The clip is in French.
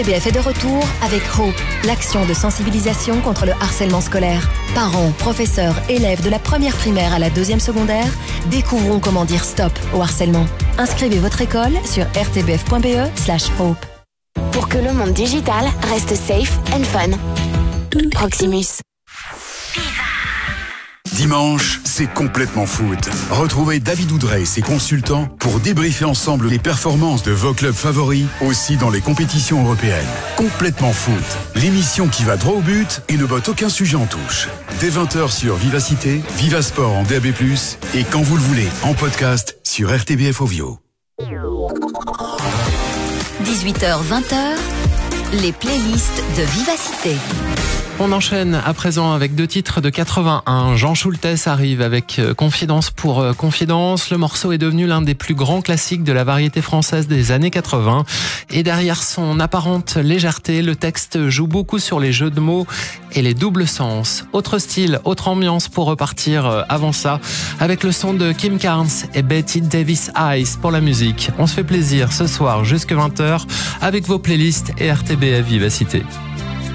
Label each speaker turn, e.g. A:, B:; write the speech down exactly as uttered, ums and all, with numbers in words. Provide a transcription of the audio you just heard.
A: R T B F est de retour avec Hope, l'action de sensibilisation contre le harcèlement scolaire. Parents, professeurs, élèves de la première primaire à la deuxième secondaire découvrons comment dire stop au harcèlement. Inscrivez votre école sur r t b f point b e slash hope.
B: Pour que le monde digital reste safe and fun. Proximus.
C: Dimanche, c'est complètement foot. Retrouvez David Oudrey et ses consultants pour débriefer ensemble les performances de vos clubs favoris, aussi dans les compétitions européennes. Complètement foot, l'émission qui va droit au but et ne botte aucun sujet en touche. Dès vingt heures sur Vivacité, Vivasport en D A B plus, et quand vous le voulez, en podcast sur R T B F Ovio.
A: dix-huit heures vingt, les playlists de Vivacité.
D: On enchaîne à présent avec deux titres de quatre-vingt-un. Jean Schultes arrive avec Confidence pour Confidence. Le morceau est devenu l'un des plus grands classiques de la variété française des années quatre-vingts. Et derrière son apparente légèreté, le texte joue beaucoup sur les jeux de mots et les doubles sens. Autre style, autre ambiance pour repartir avant ça, avec le son de Kim Carnes et Betty Davis Eyes pour la musique. On se fait plaisir ce soir jusqu'à vingt heures avec vos playlists et R T B F Vivacité.